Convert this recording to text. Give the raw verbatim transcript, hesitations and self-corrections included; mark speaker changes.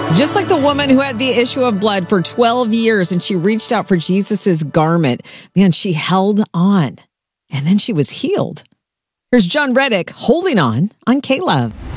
Speaker 1: Just like the woman who had the issue of blood for twelve years and she reached out for Jesus's garment, man, she held on and then she was healed. Here's John Reddick holding on on K-Love.